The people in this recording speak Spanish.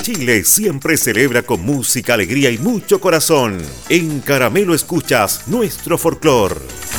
Chile siempre celebra con música, alegría y mucho corazón. En Caramelo escuchas nuestro folclor.